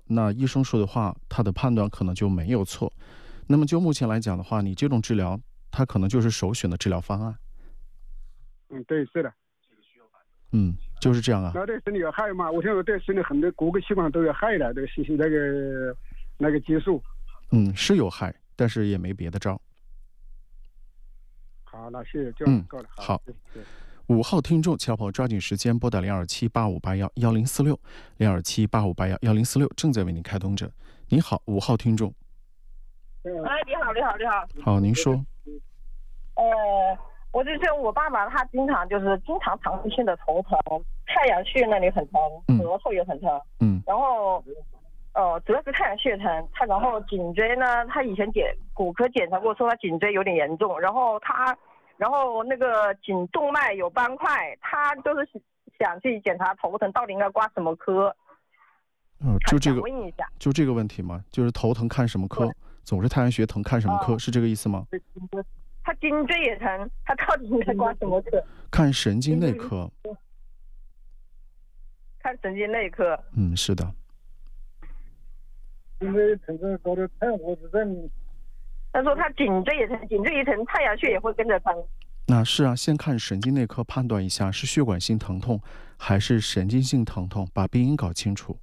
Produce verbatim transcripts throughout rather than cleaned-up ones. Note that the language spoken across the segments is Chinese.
那医生说的话，他的判断可能就没有错。那么就目前来讲的话，你这种治疗，它可能就是首选的治疗方案。 嗯，对，是的。 嗯，就是这样啊。 那对身体有害嘛？我现在对身体很多各个器官都有害的，这个信息那个那个激素。 嗯，是有害，但是也没别的招。 好，那谢谢，就够了。 嗯，好。五号听众，小朋友抓紧时间拨打零二七八五八幺幺零四六，零二七八五八幺幺零四六，正在为您开通着。你好，五号听众。 哎，你好，你好，你好。 好，您说。 呃，我就是我爸爸，他经常就是经常长期性的头疼，太阳穴那里很疼，额头也很疼。 嗯。 然后，呃，主要是太阳穴疼，他然后颈椎呢，他以前检骨科检查过，说他颈椎有点严重，然后他。然后那个颈动脉有斑块，他就是想去检查头疼到底应该挂什么科。 嗯，就这个问一下， 就这个问题吗？就是头疼看什么科？总是太阳穴疼看什么科？哦、是这个意思吗？ 他颈椎也疼，他到底应该挂什么科？ 看神经内科。 看神经内科。 嗯，是的。 因为疼着搞得太火子症。 他说他颈椎也疼，颈椎一疼，太阳穴也会跟着疼。 那是啊，先看神经内科判断一下是血管性疼痛还是神经性疼痛，把病因搞清楚。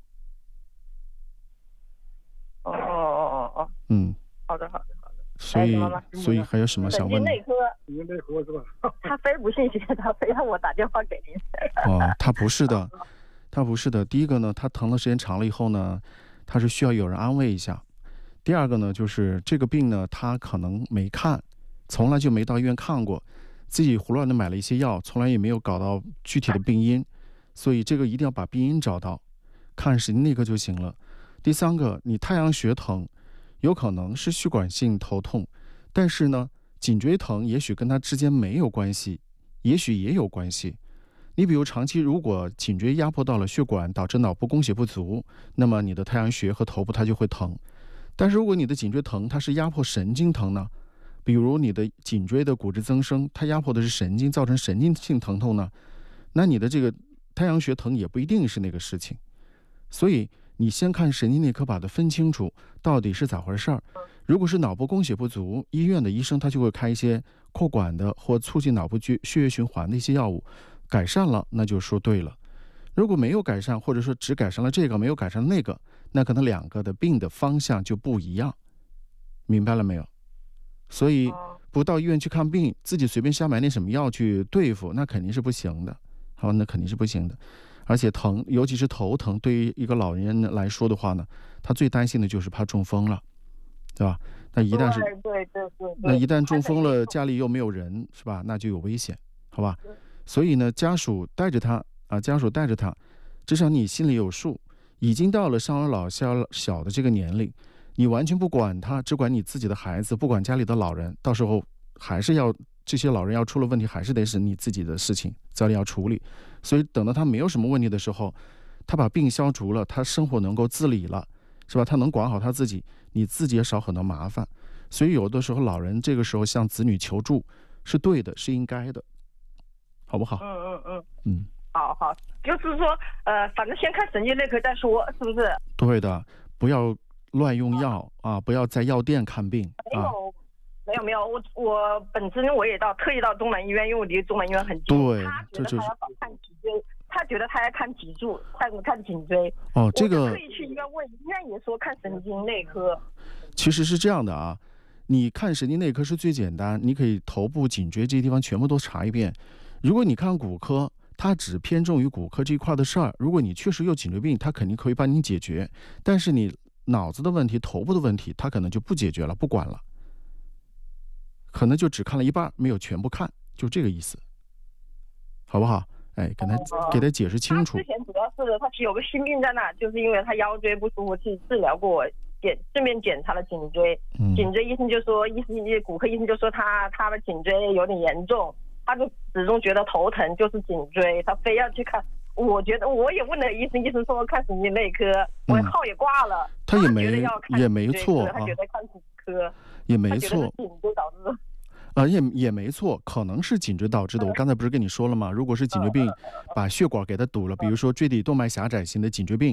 哦哦哦哦。 嗯。 好的好的好的。 所以、哎、所以还有什么想问的？ 神经内科， 神经内科是吧？ 他非不信邪，他非让我打电话给您。 哦，他不是的，他不是的。第一个呢，他疼的时间长了以后呢，他是需要有人安慰一下。第二个呢，就是这个病呢，他可能没看，从来就没到医院看过，自己胡乱的买了一些药，从来也没有搞到具体的病因，所以这个一定要把病因找到，看神经内科就行了。第三个，你太阳穴疼，有可能是血管性头痛，但是呢，颈椎疼也许跟它之间没有关系，也许也有关系。你比如长期如果颈椎压迫到了血管，导致脑部供血不足，那么你的太阳穴和头部它就会疼。但是如果你的颈椎疼它是压迫神经疼呢，比如你的颈椎的骨质增生，它压迫的是神经，造成神经性疼痛呢，那你的这个太阳穴疼也不一定是那个事情。所以你先看神经内科，把它分清楚到底是咋回事儿。如果是脑部供血不足，医院的医生他就会开一些扩管的或促进脑部血液循环的一些药物，改善了那就说对了。如果没有改善，或者说只改善了这个没有改善那个，那可能两个的病的方向就不一样，明白了没有？所以不到医院去看病，自己随便瞎买那什么药去对付，那肯定是不行的。好，那肯定是不行的。而且疼，尤其是头疼，对于一个老人来说的话呢，他最担心的就是怕中风了，对吧？那一旦是对对对对， 那一旦中风了，家里又没有人，是吧？那就有危险，好吧？所以呢，家属带着他啊，家属带着他，至少你心里有数。已经到了上有老下有小的这个年龄，你完全不管他，只管你自己的孩子，不管家里的老人，到时候还是要这些老人要出了问题，还是得是你自己的事情，早点要处理。所以等到他没有什么问题的时候，他把病消除了，他生活能够自理了，是吧？他能管好他自己，你自己也少很多麻烦。所以有的时候老人这个时候向子女求助是对的，是应该的，好不好？ 嗯嗯嗯嗯。 好好，就是说，呃，反正先看神经内科再说，是不是？ 对的，不要乱用药啊，不要在药店看病。 没有，啊、没有，没有，我我本身我也到特意到中南医院，因为我离中南医院很近。 对， 他觉得他要看脊椎，他觉得他要看脊柱，看看颈椎。 哦，这个。 我特意去医院问，医院也说看神经内科。 其实是这样的啊，你看神经内科是最简单，你可以头部、颈椎这些地方全部都查一遍。如果你看骨科，它只偏重于骨科这一块的事儿，如果你确实有颈椎病，它肯定可以帮你解决，但是你脑子的问题、头部的问题，它可能就不解决了，不管了，可能就只看了一半，没有全部看，就这个意思，好不好？哎，给他、哦、给他解释清楚。 他之前主要是他有个心病在那，就是因为他腰椎不舒服，去治疗过，检顺便检查了颈椎， 嗯、 颈椎医生就说，医生骨科医生就说他他的颈椎有点严重。他就始终觉得头疼就是颈椎，他非要去看。我觉得我也问了医生，医生说看神经内科，我号也挂了。 嗯、他也没也没错啊， 他觉得看骨科也没错， 颈椎导致。 呃，也也没错，可能是颈椎导致的。我刚才不是跟你说了吗？如果是颈椎病，把血管给它堵了，比如说椎体动脉狭窄型的颈椎病，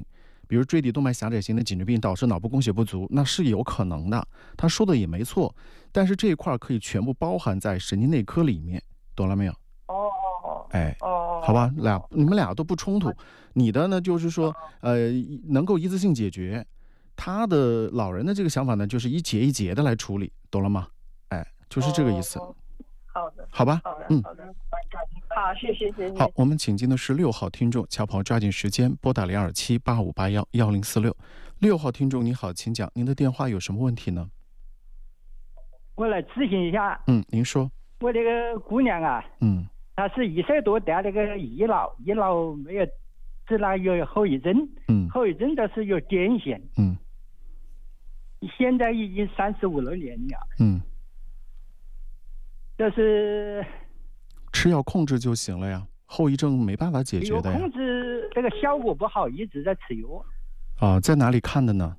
比如椎体动脉狭窄型的颈椎病导致脑部供血不足，那是有可能的。他说的也没错，但是这一块可以全部包含在神经内科里面，懂了没有？ 哦， 哎， 哦， 好吧，俩你们俩都不冲突。你的呢，就是说，呃，能够一次性解决。他的老人的这个想法呢，就是一节一节的来处理，懂了吗？哎，就是这个意思。 哦，好的， 好吧， 好的， 嗯， 好的，好，谢谢，谢谢。 好，我们请进的是六号听众，乔跑抓紧时间拨打零二七八五八幺幺零四六。六号听众你好，请讲，您的电话有什么问题呢？ 我来咨询一下。 嗯，您说。 我这个姑娘啊， 嗯， 她是一岁多得那个医脑，医脑没有治了有后遗症， 嗯， 后遗症就是有癫痫， 嗯， 现在已经三十五六年了， 嗯， 就是吃药控制就行了呀，后遗症没办法解决的呀。 控制这个效果不好，一直在吃药。 啊，在哪里看的呢？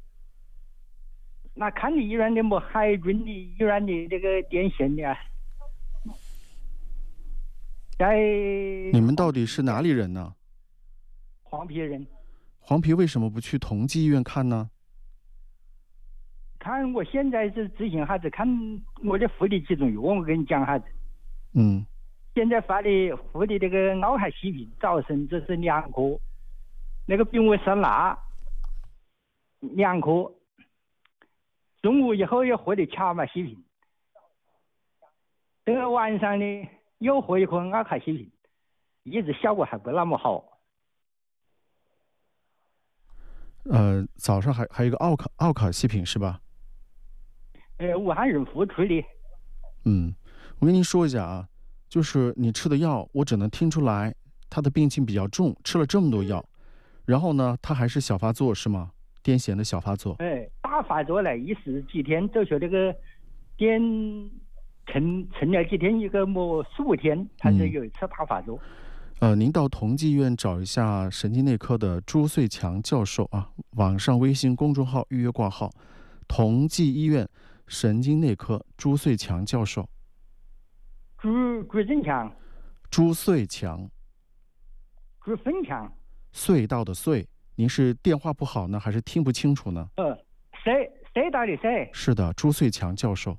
那看你医院的么海军的医院的这个癫痫的，在你们到底是哪里人呢？ 黄皮人。 黄皮为什么不去同济医院看呢？ 看我现在是咨询下子，看我的服的几种药，我跟你讲下子。 嗯。 现在发的服的这个奥海西平，早晨这是两颗，那个丙维酸钠两颗，中午以后又喝的卡马西平，这个晚上呢又喝一颗奥海西平，一直效果还不那么好。 呃，早上还还有一个奥卡奥卡西品是吧？ 呃，武汉人福出的。 嗯，我跟您说一下啊，就是你吃的药，我只能听出来他的病情比较重，吃了这么多药，然后呢，他还是小发作是吗？癫痫的小发作。 哎，大发作了，一时几天就说这个癫沉沉了几天，一个么四五天，他就有一次大发作。 嗯呃，您到同济医院找一下神经内科的朱穗强教授啊，网上微信公众号预约挂号，同济医院神经内科朱穗强教授。 朱朱正强。 朱穗强。 朱奋强。 隧道的隧，您是电话不好呢，还是听不清楚呢？ 呃，隧隧道的隧。 是的，朱穗强教授。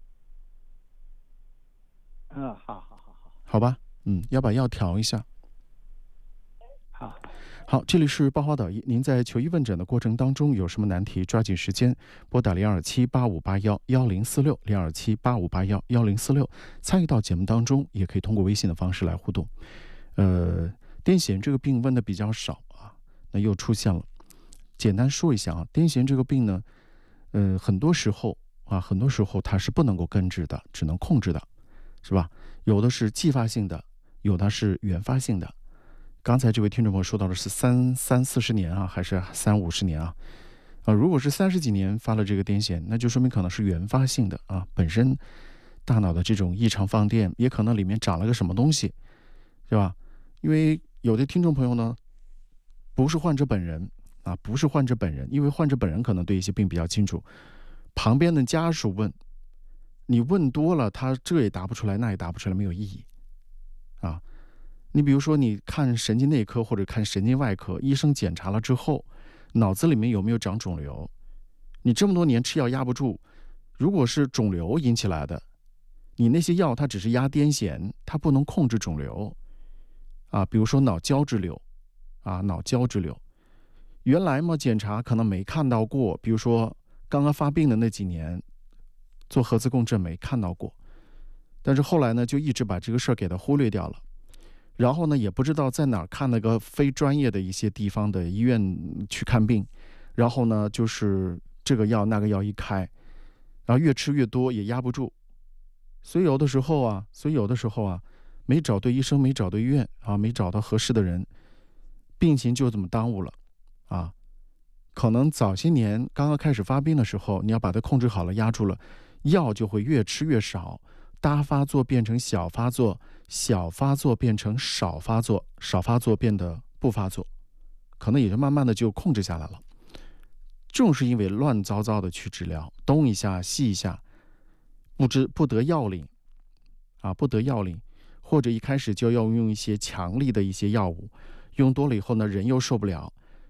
嗯，好好好好。 好吧，嗯，要把药调一下。 好， 好，这里是报花导医。您在求医问诊的过程当中有什么难题，抓紧时间拨打零二七八五八幺幺零四六零二七八五八幺幺零四六，参与到节目当中，也可以通过微信的方式来互动。呃，癫痫这个病问的比较少啊，那又出现了。简单说一下啊，癫痫这个病呢，呃，很多时候啊，很多时候它是不能够根治的，只能控制的，是吧？有的是继发性的，有的是原发性的。刚才这位听众朋友说到的是三三四十年啊，还是三五十年啊？啊，如果是三十几年发了这个癫痫，那就说明可能是原发性的啊，本身大脑的这种异常放电，也可能里面长了个什么东西，是吧？因为有的听众朋友呢，不是患者本人啊，不是患者本人，因为患者本人可能对一些病比较清楚，旁边的家属问，你问多了，他这也答不出来，那也答不出来，没有意义啊。你比如说，你看神经内科或者看神经外科，医生检查了之后，脑子里面有没有长肿瘤？你这么多年吃药压不住，如果是肿瘤引起来的，你那些药它只是压癫痫，它不能控制肿瘤啊。比如说脑胶质瘤啊，脑胶质瘤，原来嘛检查可能没看到过，比如说刚刚发病的那几年，做核磁共振没看到过，但是后来呢，就一直把这个事儿给它忽略掉了。然后呢，也不知道在哪儿看那个非专业的一些地方的医院去看病，然后呢，就是这个药那个药一开，然后越吃越多，也压不住。所以有的时候啊，所以有的时候啊，没找对医生，没找对医院啊，没找到合适的人，病情就这么耽误了啊。可能早些年刚刚开始发病的时候，你要把它控制好了，压住了，药就会越吃越少。大发作变成小发作，小发作变成少发作，少发作变得不发作，可能也就慢慢的就控制下来了。正是因为乱糟糟的去治疗，东一下西一下，不知不得要领啊，不得要领，或者一开始就要用一些强力的一些药物，用多了以后呢，人又受不了，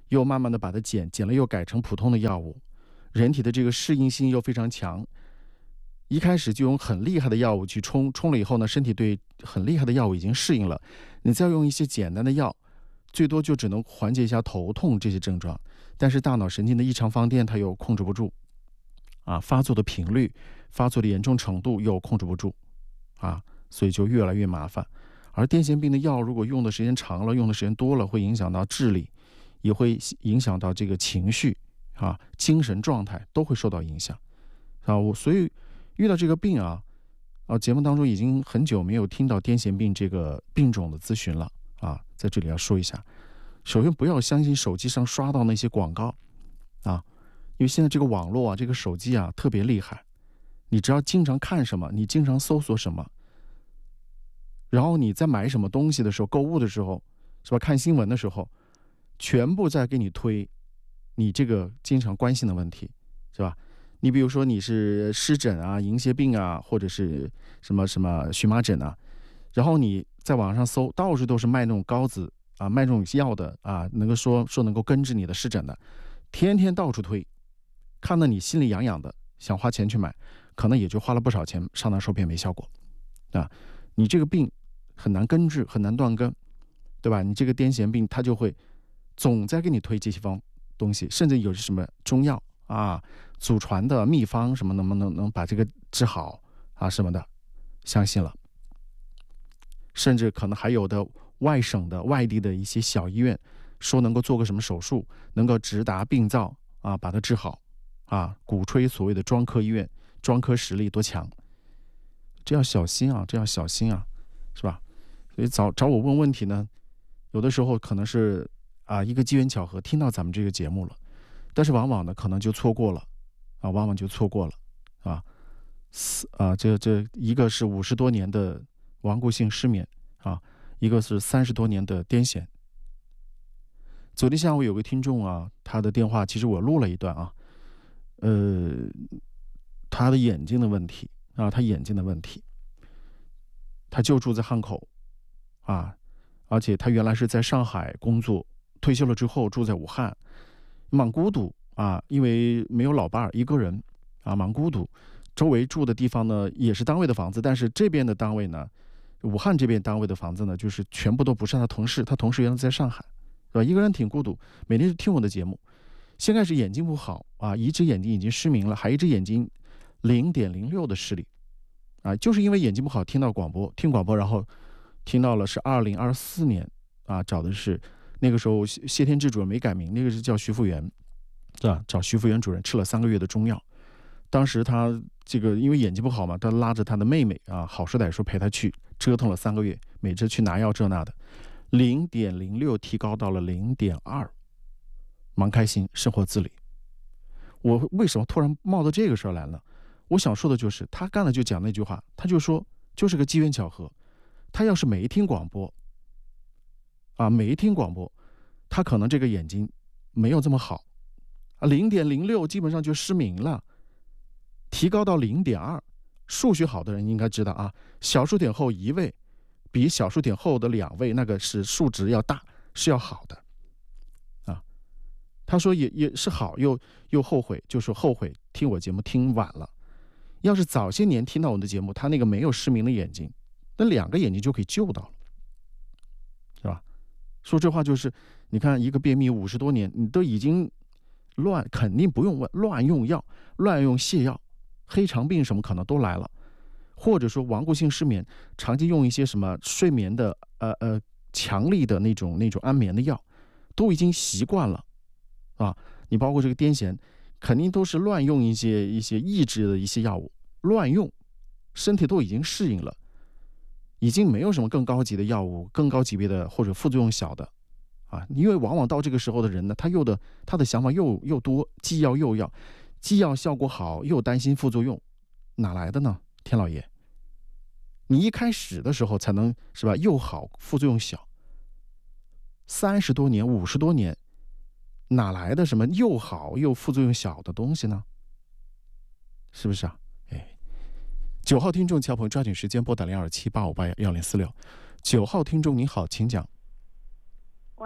又慢慢的把它减，减了又改成普通的药物，人体的这个适应性又非常强。一开始就用很厉害的药物去冲，冲了以后呢，身体对很厉害的药物已经适应了，你再用一些简单的药，最多就只能缓解一下头痛这些症状，但是大脑神经的异常放电它又控制不住，啊，发作的频率、发作的严重程度又控制不住，啊，所以就越来越麻烦。而癫痫病的药如果用的时间长了，用的时间多了，会影响到智力，也会影响到这个情绪啊、精神状态都会受到影响啊。我所以遇到这个病啊，啊，节目当中已经很久没有听到癫痫病这个病种的咨询了啊，在这里要说一下，首先不要相信手机上刷到那些广告啊，因为现在这个网络啊，这个手机啊特别厉害，你只要经常看什么，你经常搜索什么，然后你在买什么东西的时候，购物的时候，是吧？看新闻的时候，全部在给你推你这个经常关心的问题，是吧？你比如说你是湿疹啊、银屑病啊，或者是什么什么荨麻疹啊，然后你在网上搜，到处都是卖那种膏子啊，卖这种药的啊，能够说说能够根治你的湿疹的，天天到处推，看得你心里痒痒的，想花钱去买，可能也就花了不少钱，上当受骗没效果啊。你这个病很难根治，很难断根，对吧？你这个癫痫病，它就会总在给你推这些方东西，甚至有什么中药啊、祖传的秘方什么能不能能把这个治好啊什么的，相信了。甚至可能还有的外省的、外地的一些小医院，说能够做个什么手术，能够直达病灶啊，把它治好啊，鼓吹所谓的专科医院，专科实力多强，这要小心啊，这要小心啊，是吧？所以找找我问问题呢，有的时候可能是啊一个机缘巧合听到咱们这个节目了，但是往往呢可能就错过了啊，往往就错过了啊，啊这这一个是五十多年的顽固性失眠啊，一个是三十多年的癫痫。昨天下午有个听众啊，他的电话其实我录了一段啊，呃，他的眼睛的问题啊，他眼睛的问题，他就住在汉口啊，而且他原来是在上海工作，退休了之后住在武汉，蛮孤独啊，因为没有老伴儿，一个人啊，蛮孤独。周围住的地方呢也是单位的房子，但是这边的单位呢，武汉这边单位的房子呢，就是全部都不是他同事，他同事原来在上海，是吧？一个人挺孤独，每天听我的节目。现在是眼睛不好啊，一只眼睛已经失明了，还一只眼睛零点零六的视力啊，就是因为眼睛不好，听到广播，听广播，然后听到了是二零二四年啊，找的是那个时候谢天志主任没改名，那个是叫徐福元，是吧？找徐福元主任吃了三个月的中药，当时他这个因为眼睛不好嘛，他拉着他的妹妹啊，好说歹说陪他去折腾了三个月，每次去拿药这那的，零点零六提高到了零点二，蛮开心，生活自理。我为什么突然冒到这个事儿来了？我想说的就是，他刚才就讲那句话，他就说就是个机缘巧合，他要是没听广播啊，没听广播，他可能这个眼睛没有这么好啊，零点零六基本上就失明了，提高到零点二。数学好的人应该知道啊，小数点后一位比小数点后的两位那个是数值要大，是要好的啊。他说也也是好，又又后悔，就是后悔听我节目听晚了。要是早些年听到我的节目，他那个没有失明的眼睛，那两个眼睛就可以救到了，是吧？说这话就是，你看一个便秘五十多年，你都已经乱，肯定不用问，乱用药，乱用泻药，黑肠病什么可能都来了，或者说顽固性失眠，长期用一些什么睡眠的呃呃强力的那种那种安眠的药，都已经习惯了啊。你包括这个癫痫，肯定都是乱用一些一些抑制的一些药物，乱用，身体都已经适应了，已经没有什么更高级的药物，更高级别的或者副作用小的啊。因为往往到这个时候的人呢，他又的他的想法又又多，既要又要，既要效果好，又担心副作用，哪来的呢？天老爷，你一开始的时候才能是吧？又好，副作用小。三十多年、五十多年，哪来的什么又好又副作用小的东西呢？是不是啊？哎，九号听众乔朋友抓紧时间拨打零二七八五八幺零四六。九号听众您好，请讲。 喂。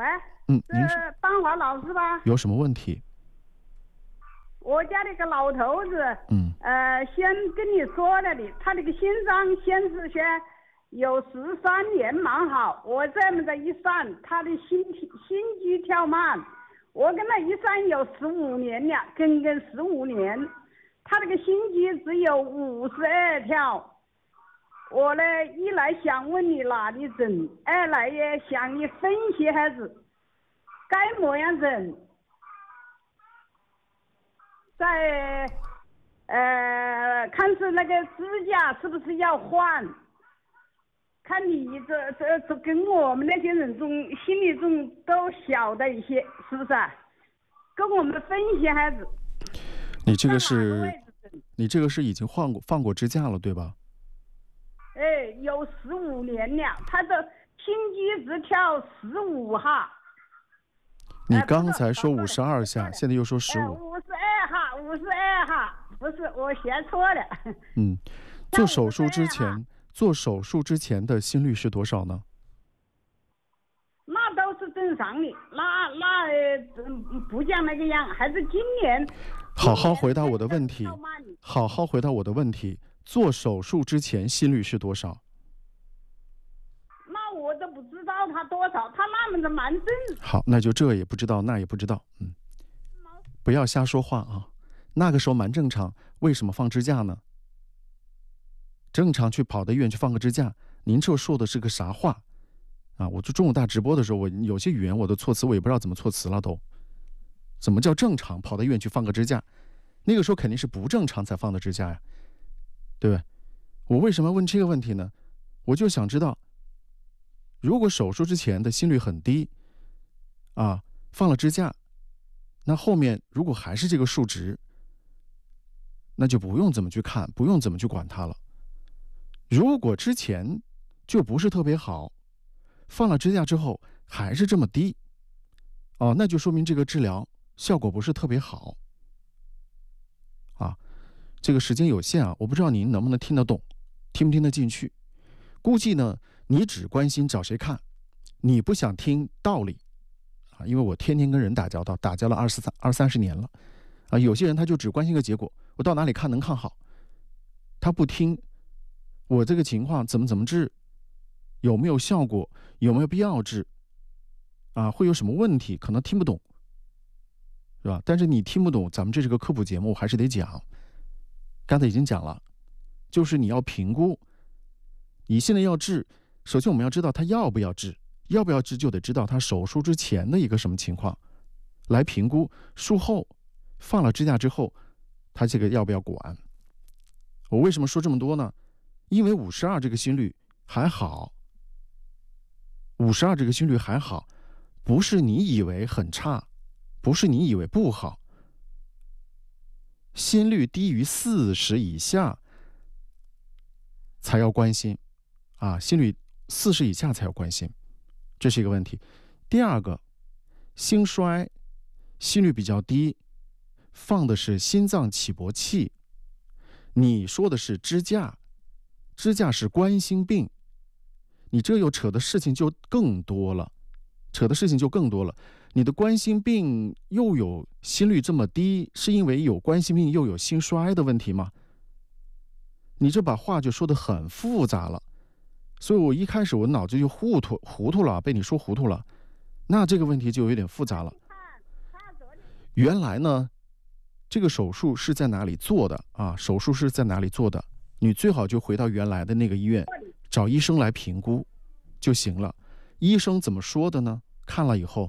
嗯，您是是邦华老师吧？ 有什么问题？ 我家那个老头子， 嗯呃，先跟你说了的，他那个心脏显示说有十三年蛮好，我这么的一算，他的心体心肌跳慢，我跟他一算有十五年了，整整十五年，他这个心肌只有五十二跳。我呢，一来想问你哪里整，二来也想你分析下子该么样整。在呃，看是那个支架是不是要换？看你这这这跟我们那些人中心里中都晓得一些，是不是啊？跟我们分析下子。 你这个是，你这个是已经换过放过支架了，对吧？ 哎，有十五年了，他的心肌只跳十五下。 你刚才说五十二下，现在又说十五。 五十二下，五十二下，不是我写错了。 嗯，做手术之前，做手术之前的心率是多少呢？ 那都是正常的，那那呃不像那个样，还是今年。 好好回答我的问题，好好回答我的问题。做手术之前心率是多少？ 那我都不知道他多少，他那么的蛮正。 好，那就这也不知道，那也不知道，嗯，不要瞎说话啊。那个时候蛮正常，为什么放支架呢？正常去跑到医院去放个支架，您这说的是个啥话啊？我就中午大直播的时候，我有些语言我的措辞我也不知道怎么措辞了都。怎么叫正常？跑到医院去放个支架，那个时候肯定是不正常才放的支架呀，对不对？我为什么问这个问题呢？我就想知道，如果手术之前的心率很低，啊，放了支架，那后面如果还是这个数值，那就不用怎么去看，不用怎么去管它了。如果之前就不是特别好，放了支架之后还是这么低，哦，那就说明这个治疗效果不是特别好。啊，这个时间有限啊，我不知道您能不能听得懂，听不听得进去。估计呢，你只关心找谁看，你不想听道理啊，因为我天天跟人打交道，打交道二十三二三十年了啊。有些人他就只关心个结果，我到哪里看能看好，他不听我这个情况怎么怎么治，有没有效果，有没有必要治啊，会有什么问题，可能听不懂，是吧？但是你听不懂，咱们这是个科普节目，我还是得讲。刚才已经讲了，就是你要评估，你现在要治，首先我们要知道他要不要治，要不要治就得知道他手术之前的一个什么情况，来评估术后放了支架之后，他这个要不要管。我为什么说这么多呢？因为五十二这个心率还好，五十二这个心率还好，不是你以为很差，不是你以为不好。心率低于四十以下才要关心啊，心率四十以下才要关心，这是一个问题。第二个，心衰，心率比较低，放的是心脏起搏器，你说的是支架，支架是冠心病，你这又扯的事情就更多了，扯的事情就更多了。你的冠心病又有心率这么低，是因为有冠心病又有心衰的问题吗？你这把话就说得很复杂了，所以我一开始我脑子就糊涂糊涂了，被你说糊涂了，那这个问题就有点复杂了。原来呢，这个手术是在哪里做的啊？手术是在哪里做的？你最好就回到原来的那个医院，找医生来评估就行了。医生怎么说的呢？看了以后。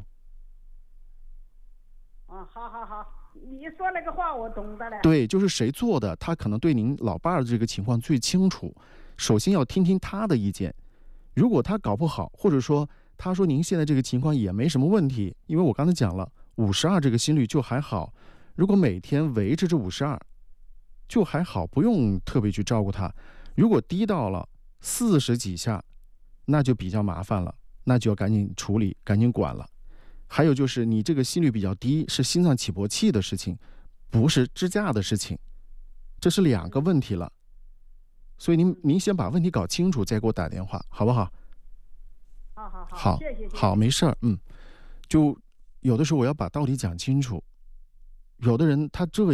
啊，好好好，你说那个话我懂得了。 对，就是谁做的，他可能对您老伴儿这个情况最清楚。首先要听听他的意见，如果他搞不好，或者说他说您现在这个情况也没什么问题，因为我刚才讲了，五十二这个心率就还好，如果每天维持着五十二，就还好，不用特别去照顾他。如果低到了四十几下，那就比较麻烦了，那就要赶紧处理，赶紧管了。还有就是你这个心率比较低，是心脏起搏器的事情，不是支架的事情，这是两个问题了。所以您您先把问题搞清楚，再给我打电话，好不好？ 好好好， 好， 谢谢，谢谢好，没事儿，嗯。 就有的时候我要把道理讲清楚。有的人他这